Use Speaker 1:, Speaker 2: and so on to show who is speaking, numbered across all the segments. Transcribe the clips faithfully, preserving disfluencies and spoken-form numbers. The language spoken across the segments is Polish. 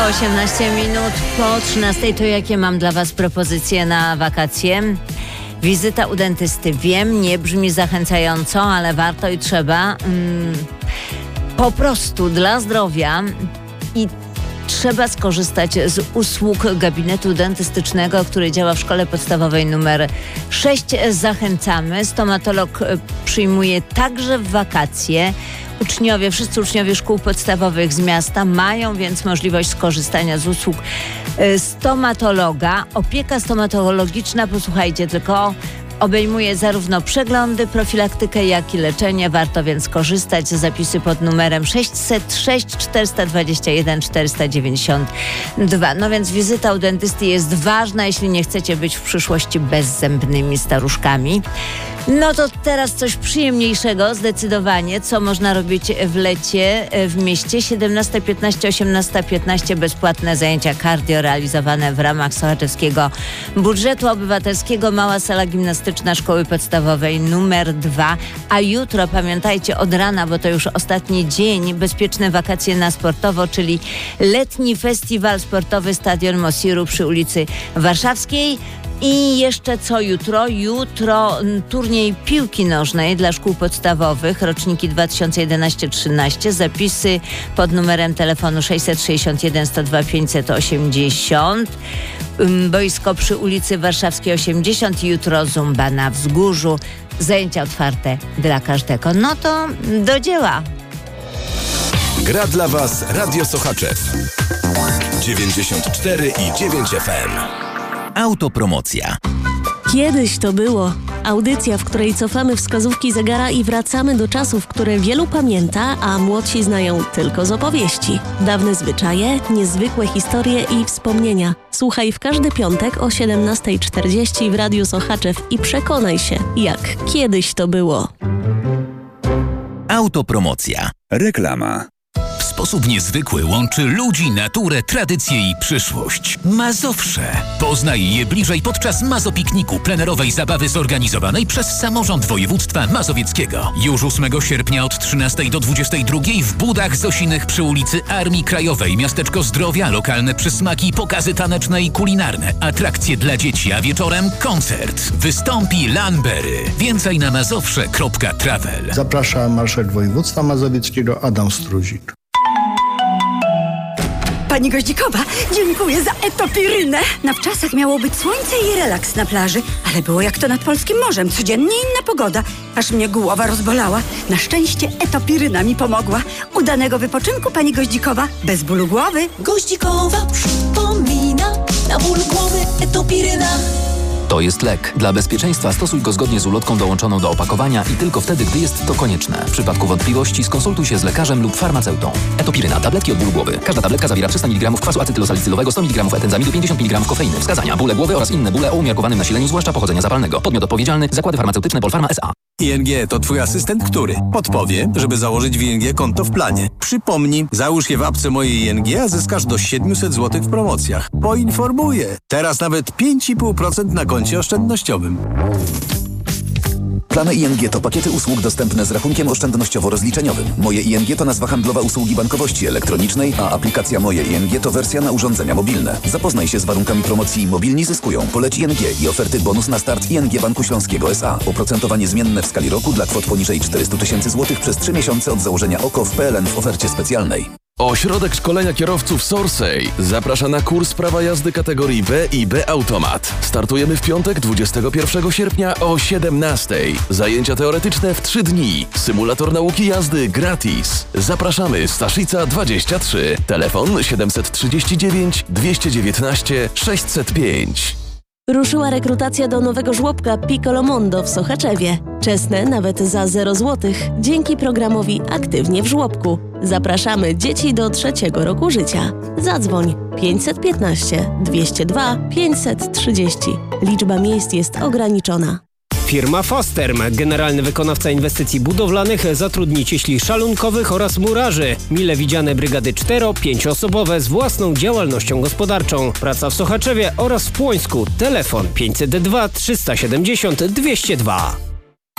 Speaker 1: osiemnaście minut po trzynastej. To jakie mam dla Was propozycje na wakacje? Wizyta u dentysty. Wiem, nie brzmi zachęcająco, ale warto i trzeba. Mm, po prostu dla zdrowia i trzeba skorzystać z usług gabinetu dentystycznego, który działa w szkole podstawowej numer sześć. Zachęcamy. Stomatolog przyjmuje także w wakacje. Uczniowie, wszyscy uczniowie szkół podstawowych z miasta mają więc możliwość skorzystania z usług stomatologa. Opieka stomatologiczna, posłuchajcie tylko, obejmuje zarówno przeglądy, profilaktykę, jak i leczenie. Warto więc korzystać. Zapisy pod numerem sześćset sześć czterysta dwadzieścia jeden czterysta dziewięćdziesiąt dwa. No więc wizyta u dentysty jest ważna, jeśli nie chcecie być w przyszłości bezzębnymi staruszkami. No to teraz coś przyjemniejszego, zdecydowanie, co można robić w lecie w mieście. siedemnasta piętnaście, osiemnasta piętnaście bezpłatne zajęcia cardio realizowane w ramach sochaczewskiego budżetu obywatelskiego. Mała sala gimnastyczna szkoły podstawowej numer dwa. A jutro, pamiętajcie, od rana, bo to już ostatni dzień, bezpieczne wakacje na sportowo, czyli letni festiwal sportowy Stadion Mosiru przy ulicy Warszawskiej. I jeszcze co jutro? Jutro turniej piłki nożnej dla szkół podstawowych, roczniki dwa tysiące jedenaście trzynaście. Zapisy pod numerem telefonu sześćset sześćdziesiąt jeden sto dwa pięćset osiemdziesiąt. Boisko przy ulicy Warszawskiej osiemdziesiąt. Jutro zumba na Wzgórzu. Zajęcia otwarte dla każdego. No to do dzieła.
Speaker 2: Gra dla Was Radio Sochaczew dziewięćdziesiąt cztery i dziewięć F M. Autopromocja.
Speaker 3: Kiedyś to było. Audycja, w której cofamy wskazówki zegara i wracamy do czasów, które wielu pamięta, a młodsi znają tylko z opowieści. Dawne zwyczaje, niezwykłe historie i wspomnienia. Słuchaj w każdy piątek o siedemnasta czterdzieści w Radiu Sochaczew i przekonaj się, jak kiedyś to było.
Speaker 2: Autopromocja. Reklama.
Speaker 4: W sposób niezwykły łączy ludzi, naturę, tradycję i przyszłość. Mazowsze. Poznaj je bliżej podczas Mazopikniku, plenerowej zabawy zorganizowanej przez Samorząd Województwa Mazowieckiego. Już ósmego sierpnia od trzynastej do dwudziestej drugiej w Budach Zosinych przy ulicy Armii Krajowej. Miasteczko zdrowia, lokalne przysmaki, pokazy taneczne i kulinarne, atrakcje dla dzieci, a wieczorem koncert. Wystąpi Lanbery. Więcej na mazowsze kropka travel.
Speaker 5: Zaprasza marszałek województwa mazowieckiego Adam Struzik.
Speaker 6: Pani Goździkowa, dziękuję za etopirynę. Na wczasach miało być słońce i relaks na plaży, ale było jak to nad polskim morzem. Codziennie inna pogoda. Aż mnie głowa rozbolała. Na szczęście etopiryna mi pomogła. Udanego wypoczynku, pani Goździkowa, bez bólu głowy.
Speaker 7: Goździkowa przypomina, na ból głowy etopiryna.
Speaker 8: To jest lek. Dla bezpieczeństwa stosuj go zgodnie z ulotką dołączoną do opakowania i tylko wtedy, gdy jest to konieczne. W przypadku wątpliwości skonsultuj się z lekarzem lub farmaceutą. Etopiryna. Tabletki od bólu głowy. Każda tabletka zawiera trzysta miligramów kwasu acetylosalicylowego, sto miligramów etenzamidu, pięćdziesiąt miligramów kofeiny. Wskazania: bóle głowy oraz inne bóle o umiarkowanym nasileniu, zwłaszcza pochodzenia zapalnego. Podmiot odpowiedzialny: Zakłady Farmaceutyczne Polpharma S A.
Speaker 9: I N G to Twój asystent, który podpowie, żeby założyć w I N G konto w planie. Przypomnij, załóż je w apce mojej I N G, a zyskasz do siedemset złotych w promocjach. Poinformuję. Teraz nawet pięć i pół procent na koncie oszczędnościowym.
Speaker 2: Plany I N G to pakiety usług dostępne z rachunkiem oszczędnościowo-rozliczeniowym. Moje I N G to nazwa handlowa usługi bankowości elektronicznej, a aplikacja Moje I N G to wersja na urządzenia mobilne. Zapoznaj się z warunkami promocji Mobilni zyskują. Poleć I N G i oferty bonus na start I N G Banku Śląskiego S A. Oprocentowanie zmienne w skali roku dla kwot poniżej czterysta tysięcy złotych przez trzy miesiące od założenia O K O w P L N w ofercie specjalnej.
Speaker 10: Ośrodek Szkolenia Kierowców Sorsej zaprasza na kurs prawa jazdy kategorii B i B Automat. Startujemy w piątek, dwudziestego pierwszego sierpnia o siedemnastej. Zajęcia teoretyczne w trzy dni. Symulator nauki jazdy gratis. Zapraszamy, Staszica dwadzieścia trzy. Telefon siedemset trzydzieści dziewięć dwieście dziewiętnaście sześćset pięć.
Speaker 3: Ruszyła rekrutacja do nowego żłobka Piccolo Mondo w Sochaczewie. Czesne nawet za zero złotych dzięki programowi Aktywnie w żłobku. Zapraszamy dzieci do trzeciego roku życia. Zadzwoń pięćset piętnaście dwieście dwa pięćset trzydzieści. Liczba miejsc jest ograniczona.
Speaker 11: Firma Fosterm, generalny wykonawca inwestycji budowlanych, zatrudni cieśli szalunkowych oraz murarzy. Mile widziane brygady cztero-, pięcioosobowe z własną działalnością gospodarczą. Praca w Sochaczewie oraz w Płońsku. Telefon pięćset dwa trzysta siedemdziesiąt dwieście dwa.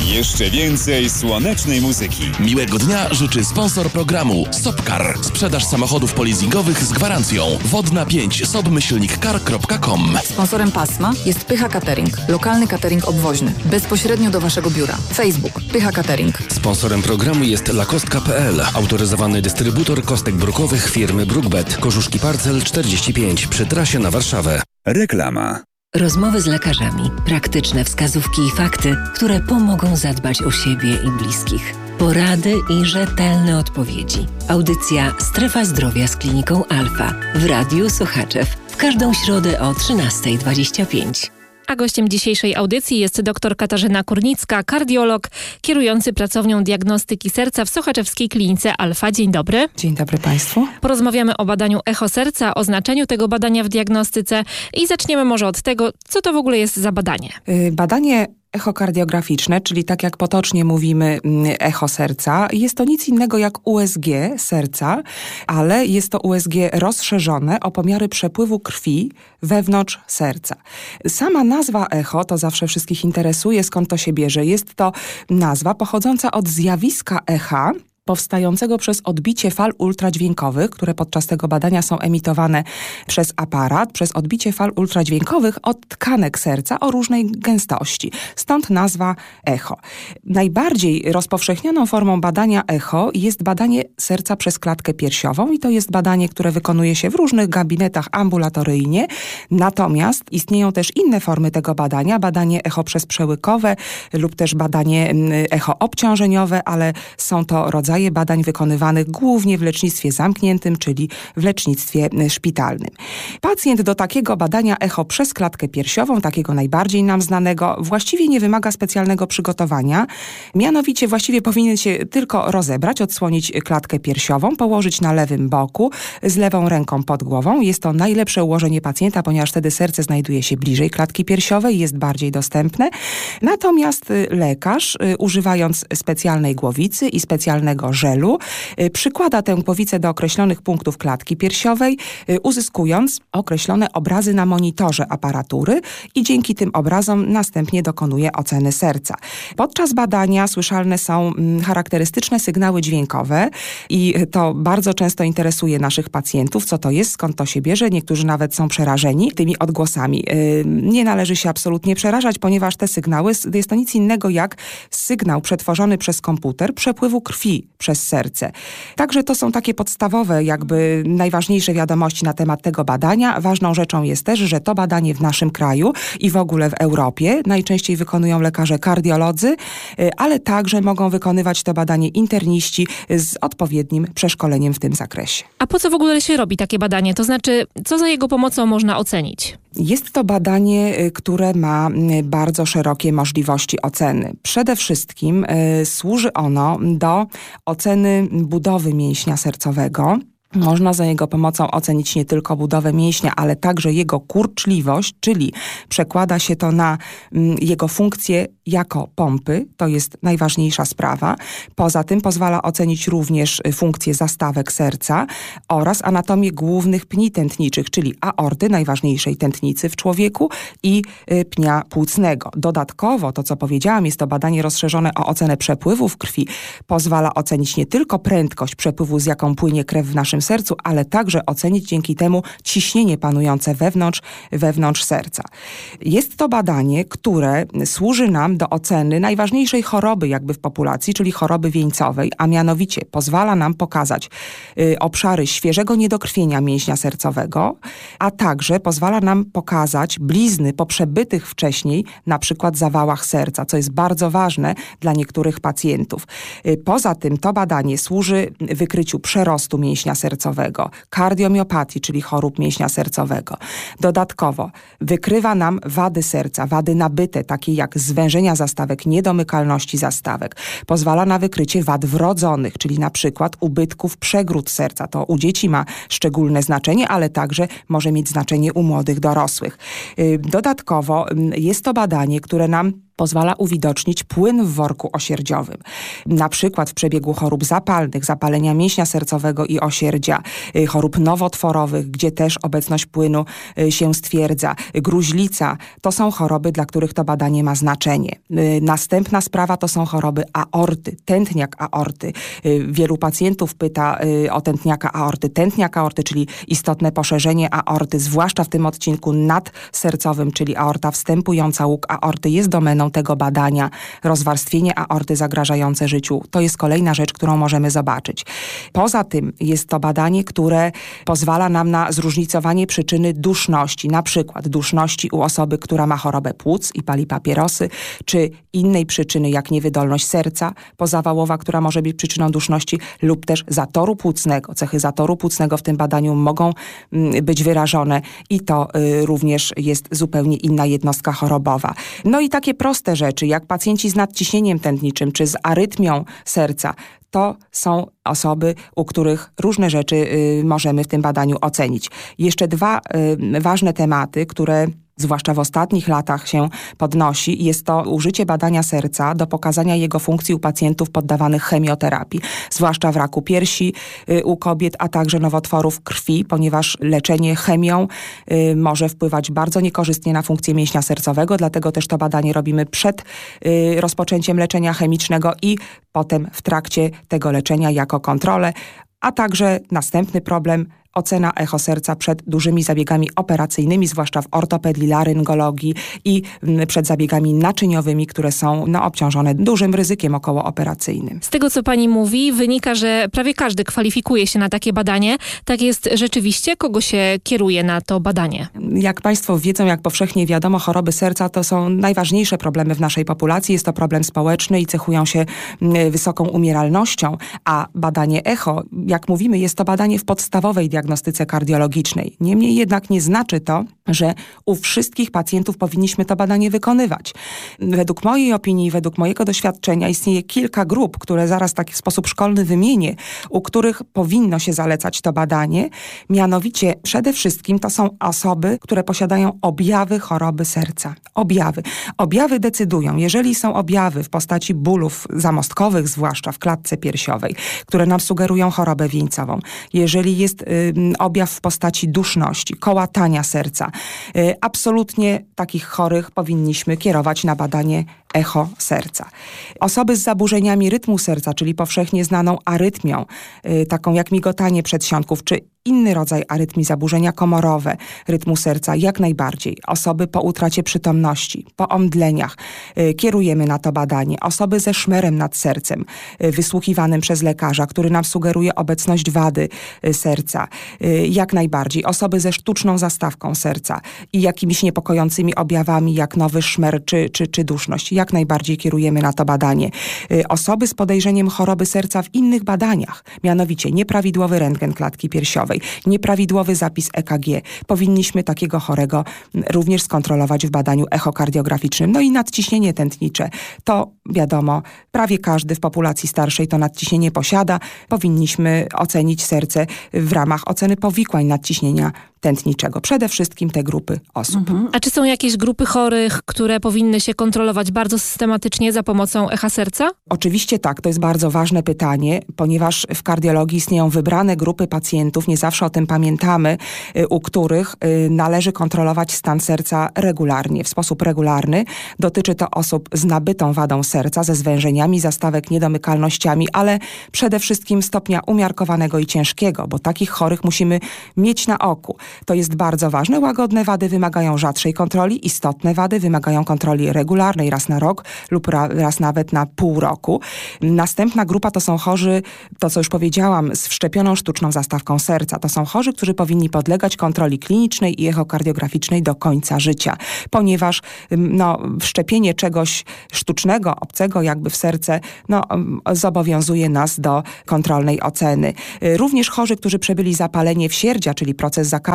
Speaker 12: Jeszcze więcej słonecznej muzyki.
Speaker 10: Miłego dnia życzy sponsor programu Sopcar. Sprzedaż samochodów polizingowych z gwarancją. Wodna pięć sobmyślnik car kropka com.
Speaker 13: Sponsorem pasma jest Pycha Catering. Lokalny catering obwoźny. Bezpośrednio do Waszego biura. Facebook Pycha Catering.
Speaker 14: Sponsorem programu jest lakostka kropka p l. Autoryzowany dystrybutor kostek brukowych firmy Brookbet. Korzuszki Parcel czterdzieści pięć przy trasie na Warszawę.
Speaker 12: Reklama.
Speaker 15: Rozmowy z lekarzami, praktyczne wskazówki i fakty, które pomogą zadbać o siebie i bliskich. Porady i rzetelne odpowiedzi. Audycja Strefa Zdrowia z Kliniką Alfa w Radiu Sochaczew w każdą środę o trzynasta dwadzieścia pięć.
Speaker 16: A gościem dzisiejszej audycji jest dr Katarzyna Kurnicka, kardiolog, kierujący pracownią diagnostyki serca w Sochaczewskiej Klinice Alfa. Dzień dobry.
Speaker 17: Dzień dobry Państwu.
Speaker 16: Porozmawiamy o badaniu echo serca, o znaczeniu tego badania w diagnostyce i zaczniemy może od tego, co to w ogóle jest za badanie.
Speaker 17: Yy, badanie echokardiograficzne, czyli tak jak potocznie mówimy echo serca, jest to nic innego jak U S G serca, ale jest to U S G rozszerzone o pomiary przepływu krwi wewnątrz serca. Sama nazwa echo, to zawsze wszystkich interesuje, skąd to się bierze. Jest to nazwa pochodząca od zjawiska echa, powstającego przez odbicie fal ultradźwiękowych, które podczas tego badania są emitowane przez aparat, przez odbicie fal ultradźwiękowych od tkanek serca o różnej gęstości. Stąd nazwa echo. Najbardziej rozpowszechnioną formą badania echo jest badanie serca przez klatkę piersiową i to jest badanie, które wykonuje się w różnych gabinetach ambulatoryjnie. Natomiast istnieją też inne formy tego badania, badanie echo przezprzełykowe lub też badanie echo obciążeniowe, ale są to rodzaje badań wykonywanych głównie w lecznictwie zamkniętym, czyli w lecznictwie szpitalnym. Pacjent do takiego badania echo przez klatkę piersiową, takiego najbardziej nam znanego, właściwie nie wymaga specjalnego przygotowania. Mianowicie właściwie powinien się tylko rozebrać, odsłonić klatkę piersiową, położyć na lewym boku, z lewą ręką pod głową. Jest to najlepsze ułożenie pacjenta, ponieważ wtedy serce znajduje się bliżej klatki piersiowej, jest bardziej dostępne. Natomiast lekarz, używając specjalnej głowicy i specjalnego żelu, przykłada tę głowicę do określonych punktów klatki piersiowej, uzyskując określone obrazy na monitorze aparatury i dzięki tym obrazom następnie dokonuje oceny serca. Podczas badania słyszalne są charakterystyczne sygnały dźwiękowe i to bardzo często interesuje naszych pacjentów, co to jest, skąd to się bierze. Niektórzy nawet są przerażeni tymi odgłosami. Nie należy się absolutnie przerażać, ponieważ te sygnały, jest to nic innego jak sygnał przetworzony przez komputer przepływu krwi przez serce. Także to są takie podstawowe, jakby najważniejsze wiadomości na temat tego badania. Ważną rzeczą jest też, że to badanie w naszym kraju i w ogóle w Europie najczęściej wykonują lekarze kardiolodzy, ale także mogą wykonywać to badanie interniści z odpowiednim przeszkoleniem w tym zakresie.
Speaker 16: A po co w ogóle się robi takie badanie? To znaczy, co za jego pomocą można ocenić?
Speaker 17: Jest to badanie, które ma bardzo szerokie możliwości oceny. Przede wszystkim y, służy ono do oceny budowy mięśnia sercowego. Można za jego pomocą ocenić nie tylko budowę mięśnia, ale także jego kurczliwość, czyli przekłada się to na mm, jego funkcję jako pompy. To jest najważniejsza sprawa. Poza tym pozwala ocenić również funkcję zastawek serca oraz anatomię głównych pni tętniczych, czyli aorty, najważniejszej tętnicy w człowieku i y, pnia płucnego. Dodatkowo, to co powiedziałam, jest to badanie rozszerzone o ocenę przepływów krwi. Pozwala ocenić nie tylko prędkość przepływu, z jaką płynie krew w naszym sercu, ale także ocenić dzięki temu ciśnienie panujące wewnątrz, wewnątrz serca. Jest to badanie, które służy nam do oceny najważniejszej choroby jakby w populacji, czyli choroby wieńcowej, a mianowicie pozwala nam pokazać y, obszary świeżego niedokrwienia mięśnia sercowego, a także pozwala nam pokazać blizny po przebytych wcześniej na przykład zawałach serca, co jest bardzo ważne dla niektórych pacjentów. Y, poza tym to badanie służy wykryciu przerostu mięśnia sercowego, kardiomiopatii, czyli chorób mięśnia sercowego. Dodatkowo wykrywa nam wady serca, wady nabyte, takie jak zwężenia zastawek, niedomykalności zastawek. Pozwala na wykrycie wad wrodzonych, czyli na przykład ubytków przegród serca. To u dzieci ma szczególne znaczenie, ale także może mieć znaczenie u młodych dorosłych. Dodatkowo jest to badanie, które nam pozwala uwidocznić płyn w worku osierdziowym. Na przykład w przebiegu chorób zapalnych, zapalenia mięśnia sercowego i osierdzia, chorób nowotworowych, gdzie też obecność płynu się stwierdza. Gruźlica to są choroby, dla których to badanie ma znaczenie. Następna sprawa to są choroby aorty, tętniak aorty. Wielu pacjentów pyta o tętniaka aorty. Tętniak aorty, czyli istotne poszerzenie aorty, zwłaszcza w tym odcinku nadsercowym, czyli aorta wstępująca, łuk aorty, jest domeną tego badania. Rozwarstwienie aorty zagrażające życiu to jest kolejna rzecz, którą możemy zobaczyć. Poza tym jest to badanie, które pozwala nam na zróżnicowanie przyczyny duszności, na przykład duszności u osoby, która ma chorobę płuc i pali papierosy, czy innej przyczyny jak niewydolność serca pozawałowa, która może być przyczyną duszności, lub też zatoru płucnego. Cechy zatoru płucnego w tym badaniu mogą być wyrażone i to y, również jest zupełnie inna jednostka chorobowa. No i takie proste rzeczy, jak pacjenci z nadciśnieniem tętniczym, czy z arytmią serca, to są osoby, u których różne rzeczy y, możemy w tym badaniu ocenić. Jeszcze dwa y, ważne tematy, które zwłaszcza w ostatnich latach się podnosi, jest to użycie badania serca do pokazania jego funkcji u pacjentów poddawanych chemioterapii, zwłaszcza w raku piersi y, u kobiet, a także nowotworów krwi, ponieważ leczenie chemią y, może wpływać bardzo niekorzystnie na funkcję mięśnia sercowego, dlatego też to badanie robimy przed y, rozpoczęciem leczenia chemicznego i potem w trakcie tego leczenia jako kontrolę, a także następny problem, ocena echo serca przed dużymi zabiegami operacyjnymi, zwłaszcza w ortopedii, laryngologii i przed zabiegami naczyniowymi, które są no, obciążone dużym ryzykiem okołooperacyjnym.
Speaker 16: Z tego, co pani mówi, wynika, że prawie każdy kwalifikuje się na takie badanie. Tak jest rzeczywiście? Kogo się kieruje na to badanie?
Speaker 17: Jak państwo wiedzą, jak powszechnie wiadomo, choroby serca to są najważniejsze problemy w naszej populacji. Jest to problem społeczny i cechują się wysoką umieralnością, a badanie echo, jak mówimy, jest to badanie w podstawowej diagnostyce kardiologicznej. Niemniej jednak nie znaczy to, że u wszystkich pacjentów powinniśmy to badanie wykonywać. Według mojej opinii, według mojego doświadczenia istnieje kilka grup, które zaraz tak w sposób szkolny wymienię, u których powinno się zalecać to badanie. Mianowicie przede wszystkim to są osoby, które posiadają objawy choroby serca. Objawy. Objawy decydują. Jeżeli są objawy w postaci bólów zamostkowych, zwłaszcza w klatce piersiowej, które nam sugerują chorobę wieńcową. Jeżeli jest y, objaw w postaci duszności, kołatania serca, y, absolutnie takich chorych powinniśmy kierować na badanie echo serca. Osoby z zaburzeniami rytmu serca, czyli powszechnie znaną arytmią, y, taką jak migotanie przedsionków, czy inny rodzaj arytmii, zaburzenia komorowe rytmu serca, jak najbardziej. Osoby po utracie przytomności, po omdleniach, y, kierujemy na to badanie. Osoby ze szmerem nad sercem, y, wysłuchiwanym przez lekarza, który nam sugeruje obecność wady y, serca, y, jak najbardziej. Osoby ze sztuczną zastawką serca i jakimiś niepokojącymi objawami, jak nowy szmer czy, czy, czy duszność, jak najbardziej kierujemy na to badanie. Y, osoby z podejrzeniem choroby serca w innych badaniach, mianowicie nieprawidłowy rentgen klatki piersiowej, nieprawidłowy zapis E K G. Powinniśmy takiego chorego również skontrolować w badaniu echokardiograficznym. No i nadciśnienie tętnicze. To wiadomo, prawie każdy w populacji starszej to nadciśnienie posiada. Powinniśmy ocenić serce w ramach oceny powikłań nadciśnienia tętniczego. Przede wszystkim te grupy osób.
Speaker 16: Mhm. A czy są jakieś grupy chorych, które powinny się kontrolować bardzo systematycznie za pomocą echa serca?
Speaker 17: Oczywiście tak, to jest bardzo ważne pytanie, ponieważ w kardiologii istnieją wybrane grupy pacjentów, nie zawsze o tym pamiętamy, u których należy kontrolować stan serca regularnie, w sposób regularny. Dotyczy to osób z nabytą wadą serca, ze zwężeniami zastawek, niedomykalnościami, ale przede wszystkim stopnia umiarkowanego i ciężkiego, bo takich chorych musimy mieć na oku. To jest bardzo ważne. Łagodne wady wymagają rzadszej kontroli, istotne wady wymagają kontroli regularnej raz na rok lub ra, raz nawet na pół roku. Następna grupa to są chorzy, to co już powiedziałam, z wszczepioną sztuczną zastawką serca. To są chorzy, którzy powinni podlegać kontroli klinicznej i echokardiograficznej do końca życia, ponieważ no, wszczepienie czegoś sztucznego, obcego jakby w serce, no, zobowiązuje nas do kontrolnej oceny. Również chorzy, którzy przebyli zapalenie wsierdzia, czyli proces zakaźny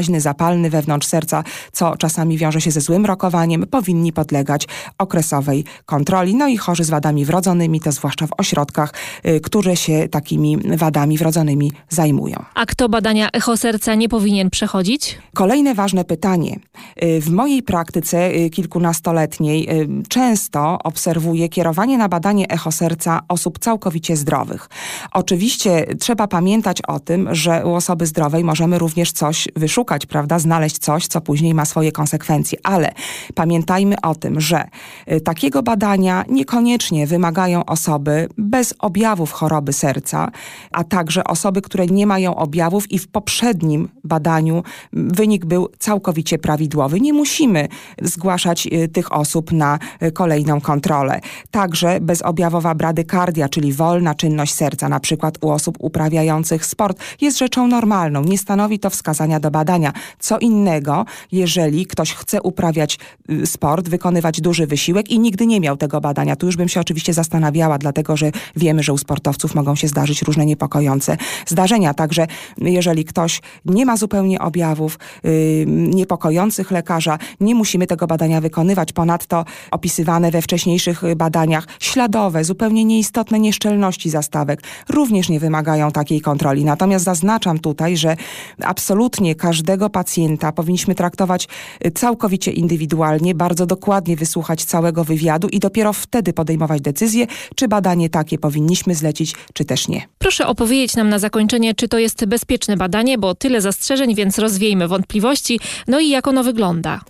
Speaker 17: zakaźny, zapalny wewnątrz serca, co czasami wiąże się ze złym rokowaniem, powinni podlegać okresowej kontroli. No i chorzy z wadami wrodzonymi, to zwłaszcza w ośrodkach, y, które się takimi wadami wrodzonymi zajmują.
Speaker 16: A kto badania echo serca nie powinien przechodzić?
Speaker 17: Kolejne ważne pytanie. Y, w mojej praktyce y, kilkunastoletniej y, często obserwuję kierowanie na badanie echo serca osób całkowicie zdrowych. Oczywiście trzeba pamiętać o tym, że u osoby zdrowej możemy również coś wyszukać, prawda? Znaleźć coś, co później ma swoje konsekwencje. Ale pamiętajmy o tym, że y, takiego badania niekoniecznie wymagają osoby bez objawów choroby serca, a także osoby, które nie mają objawów i w poprzednim badaniu wynik był całkowicie prawidłowy. Nie musimy zgłaszać y, tych osób na y, kolejną kontrolę. Także bezobjawowa bradykardia, czyli wolna czynność serca, na przykład u osób uprawiających sport, jest rzeczą normalną. Nie stanowi to wskazania do badania. Co innego, jeżeli ktoś chce uprawiać y, sport, wykonywać duży wysiłek i nigdy nie miał tego badania. Tu już bym się oczywiście zastanawiała, dlatego że wiemy, że u sportowców mogą się zdarzyć różne niepokojące zdarzenia. Także jeżeli ktoś nie ma zupełnie objawów y, niepokojących lekarza, nie musimy tego badania wykonywać. Ponadto opisywane we wcześniejszych badaniach śladowe, zupełnie nieistotne nieszczelności zastawek również nie wymagają takiej kontroli. Natomiast zaznaczam tutaj, że absolutnie każdego pacjenta powinniśmy traktować całkowicie indywidualnie, bardzo dokładnie wysłuchać całego wywiadu i dopiero wtedy podejmować decyzję, czy badanie takie powinniśmy zlecić, czy też nie.
Speaker 16: Proszę opowiedzieć nam na zakończenie, czy to jest bezpieczne badanie, bo tyle zastrzeżeń, więc rozwiejmy wątpliwości. No i jak ono wygląda?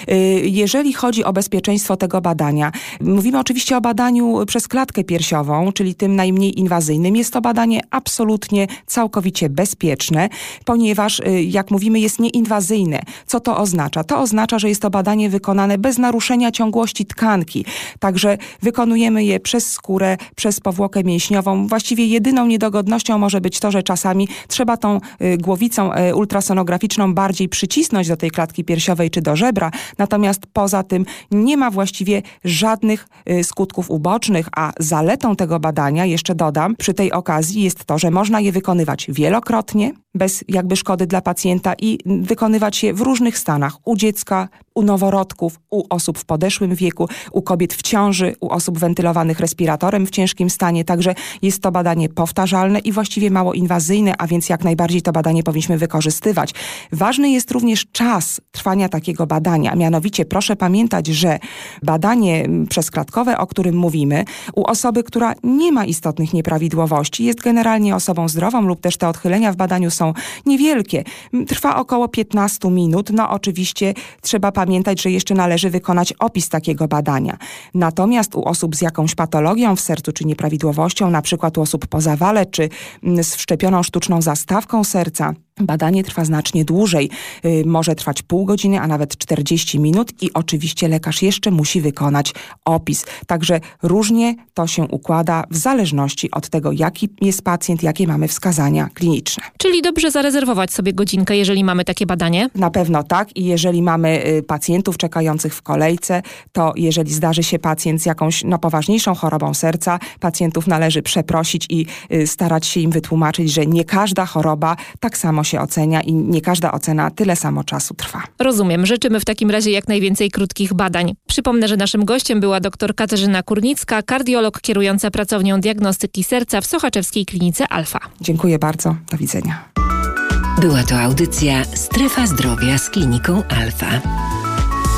Speaker 17: Jeżeli chodzi o bezpieczeństwo tego badania, mówimy oczywiście o badaniu przez klatkę piersiową, czyli tym najmniej inwazyjnym. Jest to badanie absolutnie, całkowicie bezpieczne, ponieważ, jak mówimy, jest nieinwazyjne. Co to oznacza? To oznacza, że jest to badanie wykonane bez naruszenia ciągłości tkanki. Także wykonujemy je przez skórę, przez powłokę mięśniową. Właściwie jedyną niedogodnością może być to, że czasami trzeba tą y, głowicą y, ultrasonograficzną bardziej przycisnąć do tej klatki piersiowej czy do żebra. Natomiast poza tym nie ma właściwie żadnych y, skutków ubocznych, a zaletą tego badania, jeszcze dodam, przy tej okazji jest to, że można je wykonywać wielokrotnie, bez jakby szkody dla pacjenta i wykonywać je w różnych stanach. U dziecka, u noworodków, u osób w podeszłym wieku, u kobiet w ciąży, u osób wentylowanych respiratorem w ciężkim stanie. Także jest to badanie powtarzalne i właściwie mało inwazyjne, a więc jak najbardziej to badanie powinniśmy wykorzystywać. Ważny jest również czas trwania takiego badania. Mianowicie proszę pamiętać, że badanie przezklatkowe, o którym mówimy, u osoby, która nie ma istotnych nieprawidłowości, jest generalnie osobą zdrową lub też te odchylenia w badaniu są niewielkie. Trwa około piętnaście minut. No oczywiście trzeba pamiętać, że jeszcze należy wykonać opis takiego badania. Natomiast u osób z jakąś patologią w sercu czy nieprawidłowością, na przykład u osób po zawale czy z wszczepioną sztuczną zastawką serca, badanie trwa znacznie dłużej. Yy, może trwać pół godziny, a nawet czterdzieści minut i oczywiście lekarz jeszcze musi wykonać opis. Także różnie to się układa w zależności od tego, jaki jest pacjent, jakie mamy wskazania kliniczne.
Speaker 16: Czyli dobrze zarezerwować sobie godzinkę, jeżeli mamy takie badanie?
Speaker 17: Na pewno tak i jeżeli mamy y, pacjentów czekających w kolejce, to jeżeli zdarzy się pacjent z jakąś no, poważniejszą chorobą serca, pacjentów należy przeprosić i y, starać się im wytłumaczyć, że nie każda choroba tak samo się ocenia i nie każda ocena tyle samo czasu trwa.
Speaker 16: Rozumiem. Życzymy w takim razie jak najwięcej krótkich badań. Przypomnę, że naszym gościem była dr Katarzyna Kurnicka, kardiolog kierująca pracownią diagnostyki serca w Sochaczewskiej Klinice Alfa.
Speaker 17: Dziękuję bardzo. Do widzenia.
Speaker 15: Była to audycja Strefa Zdrowia z Kliniką Alfa.